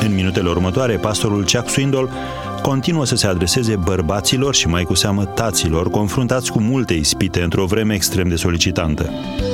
În minutele următoare, pastorul Chuck Swindoll continuă să se adreseze bărbaților și mai cu seamă taților confruntați cu multe ispite într-o vreme extrem de solicitantă.